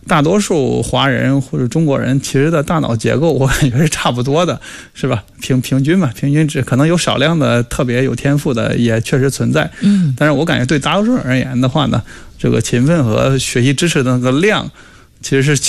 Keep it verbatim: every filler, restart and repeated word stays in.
大多数华人或者中国人其实的大脑结构我感觉是差不多的，是吧？平平均嘛，平均值可能有少量的特别有天赋的也确实存在，嗯，但是我感觉对大多数人而言的话呢，这个勤奋和学习知识的那个量其实是